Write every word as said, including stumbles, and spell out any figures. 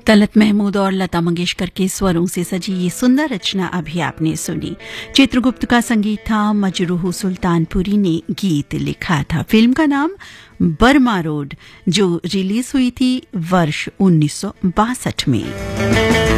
तलत महमूद और लता मंगेशकर के स्वरों से सजी ये सुंदर रचना अभी आपने सुनी। चित्रगुप्त का संगीत था, मजरूह सुल्तानपुरी ने गीत लिखा था। फिल्म का नाम बर्मा रोड, जो रिलीज हुई थी वर्ष उन्नीस सौ बासठ में।